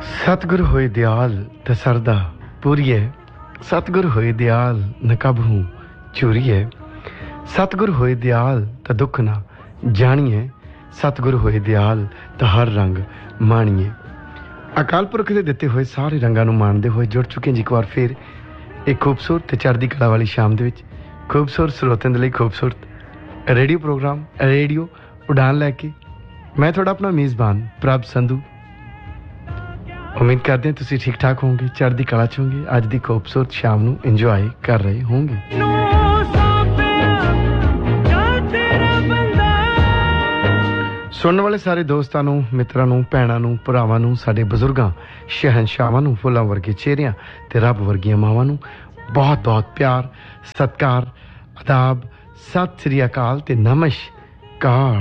सतगुरु होए दयाल ते सरदा पूरीए, सतगुरु होए दयाल न कबहू चूरीए, सतगुरु होए दयाल ते दुख ना जानिए, सतगुरु होए दयाल ते हर रंग माणिए। अकाल पुरख के दिते हुए सारे रंगां नूं माणदे हुए जुड़ चुके हैं जी एक बार फिर एक खूबसूरत ते चढ़दी कला वाली शाम दे विच खूबसूरत स्रोतां दे लई खूबसूरत रेडियो प्रोग्राम रेडियो उड़ान लैके मैं थोड़ा अपना मेज़बान प्रभ संधू। उम्मीद करते हैं तुसीं ठीक ठाक होंगे, चढ़दी कला च होंगे, अज दी खूबसूरत शाम नूं इंजॉय कर रहे होंगे। सुनने वाले सारे दोस्तां नूं, मित्रां नूं, भैणां नूं, भरावां नूं, साडे बजुर्गां शहनशाहां नूं, फुल्लां वर्गे चेहरियां ते रब वर्गियां मावां नूं बहुत बहुत प्यार, सत्कार, आदाब, सत श्री अकाल ते नमस्कार।